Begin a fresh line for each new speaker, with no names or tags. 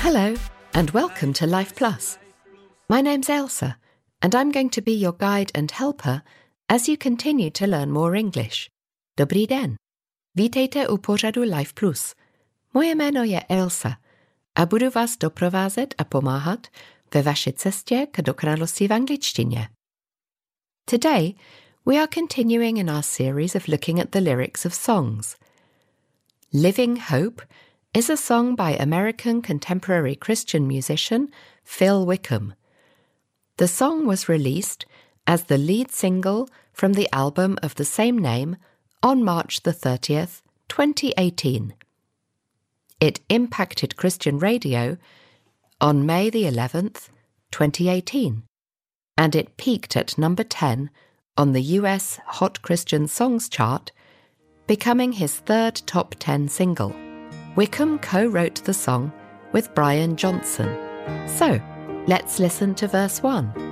Hello, and welcome to Life Plus. My name's Elsa, and I'm going to be your guide and helper as you continue to learn more English. Dobrý den. Vítejte u pořadu Life Plus. Moje jméno je Elsa a budu vás doprovázet a pomáhat ve vaší cestě k dokonalosti v angličtině. Today, we are continuing in our series of looking at the lyrics of songs. Living Hope is a song by American contemporary Christian musician Phil Wickham. The song was released as the lead single from the album of the same name on March the 30th, 2018. It impacted Christian radio on May the 11th, 2018, and it peaked at number 10 on the US Hot Christian Songs chart, becoming his third top 10 single. Wickham co-wrote the song with Brian Johnson. So, let's listen to verse 1.